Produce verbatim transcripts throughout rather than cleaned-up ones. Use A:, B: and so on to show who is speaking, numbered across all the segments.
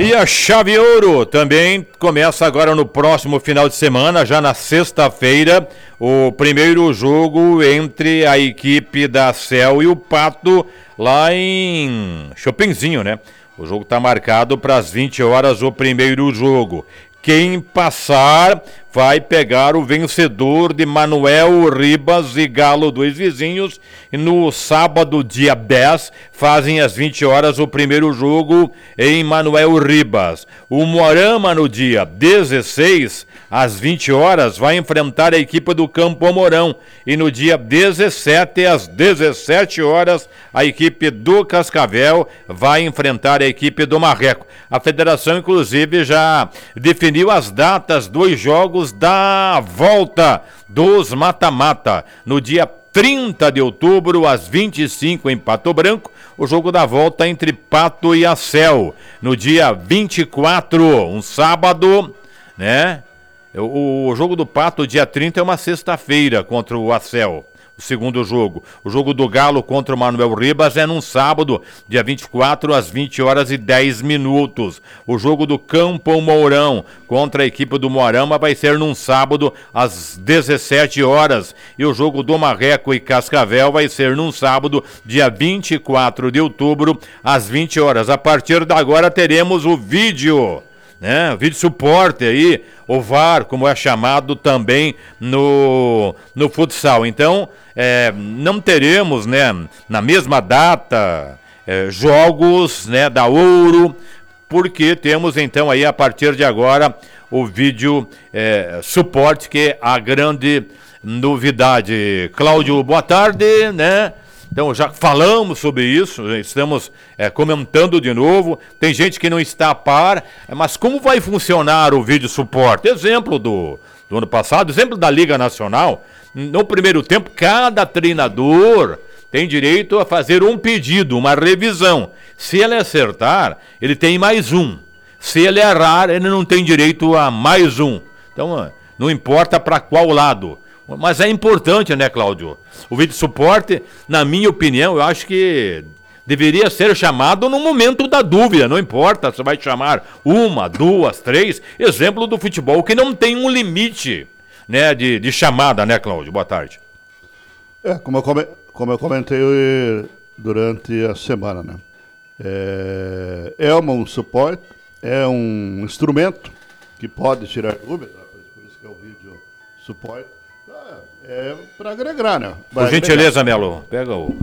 A: E a Chave Ouro também começa agora no próximo final de semana, já na sexta-feira, o primeiro jogo entre a equipe da Cel e o Pato lá em Chopinzinho, né? O jogo está marcado para as vinte horas, o primeiro jogo. Quem passar vai pegar o vencedor de Manuel Ribas e Galo Dois Vizinhos. E no sábado, dia dez, fazem às vinte horas o primeiro jogo em Manuel Ribas. O Moarama, no dia dezesseis, às vinte horas, vai enfrentar a equipe do Campo Mourão. E no dia dezessete, às dezessete horas, a equipe do Cascavel vai enfrentar a equipe do Marreco. A federação, inclusive, já definiu as datas dos jogos da volta dos mata-mata. No dia trinta de outubro, às vinte e cinco, em Pato Branco, o jogo da volta entre Pato e a Cel. No dia vinte e quatro, um sábado, né? O, o jogo do Pato, dia trinta, é uma sexta-feira contra o Acel. O segundo jogo. O jogo do Galo contra o Manuel Ribas é num sábado, dia vinte e quatro, às vinte horas e dez minutos. O jogo do Campo Mourão contra a equipe do Moarama vai ser num sábado, às dezessete horas. E o jogo do Marreco e Cascavel vai ser num sábado, dia vinte e quatro de outubro, às vinte horas. A partir de agora teremos o vídeo, né? Vídeo suporte aí, o V A R, como é chamado também no, no futsal. Então, é, não teremos, né, na mesma data, é, jogos, né, da Ouro, porque temos então aí a partir de agora o vídeo é, suporte, que é a grande novidade. Cláudio, boa tarde, né? Então, já falamos sobre isso, estamos é, comentando de novo. Tem gente que não está a par, mas como vai funcionar o vídeo suporte? Exemplo do, do ano passado, exemplo da Liga Nacional. No primeiro tempo, cada treinador tem direito a fazer um pedido, uma revisão. Se ele acertar, ele tem mais um. Se ele errar, ele não tem direito a mais um. Então, não importa para qual lado. Mas é importante, né, Cláudio? O vídeo suporte, na minha opinião, eu acho que deveria ser chamado no momento da dúvida. Não importa se vai chamar uma, duas, três. Exemplo do futebol que não tem um limite, né, de, de chamada, né, Cláudio? Boa tarde.
B: É, como eu, come, como eu comentei durante a semana, né? É, é um suporte, é um instrumento que pode tirar dúvida, por isso que é o vídeo suporte. É para agregar, né? Vai
A: Por gentileza, agregar. Melo, pega o...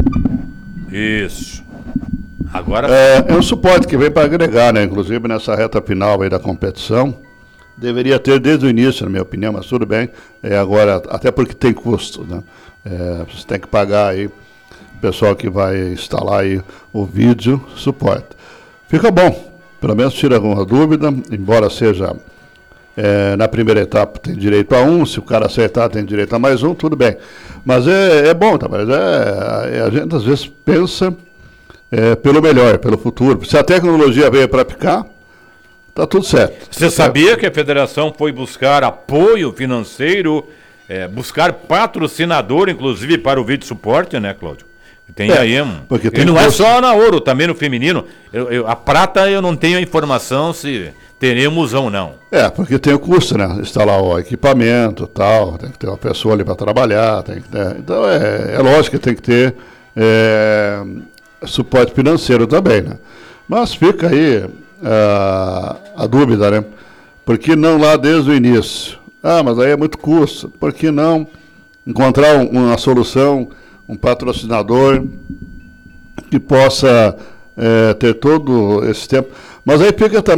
A: Isso. Agora...
B: É, é um suporte que vem para agregar, né? Inclusive nessa reta final aí da competição. Deveria ter desde o início, na minha opinião, mas tudo bem. É agora, até porque tem custo, né? É, você tem que pagar aí o pessoal que vai instalar aí o vídeo suporte. Fica bom. Pelo menos tira alguma dúvida, embora seja... É, na primeira etapa tem direito a um, se o cara acertar tem direito a mais um, tudo bem. Mas é, é bom, tá? Mas é, é, a gente às vezes pensa é, pelo melhor, pelo futuro. Se a tecnologia veio para ficar, tá tudo certo.
A: Você tá sabia certo? Que a federação foi buscar apoio financeiro, é, buscar patrocinador, inclusive para o vídeo suporte, né, Cláudio? Tem é, aí um... Porque tem e não custo. É só na Ouro, também no feminino. Eu, eu, a prata eu não tenho a informação se... teremos ou não.
B: É, porque tem o custo, né? Instalar o equipamento e tal, tem que ter uma pessoa ali para trabalhar, tem que ter... Então é, é lógico que tem que ter é, suporte financeiro também, né? Mas fica aí a, a dúvida, né? Por que não lá desde o início? Ah, mas aí é muito custo. Por que não encontrar um, uma solução, um patrocinador que possa é, ter todo esse tempo? Mas aí fica também